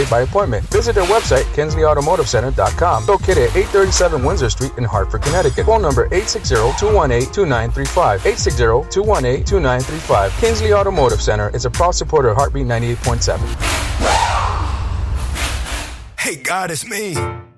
made by appointment. Visit their website, KinsleyAutomotiveCenter.com, located at 837 Windsor Street in Hartford, Connecticut. Phone number 860-218-2935. 860-218-2935. Kinsley Automotive Center is a proud supporter of Heartbeat 98.7. Hey God, it's me.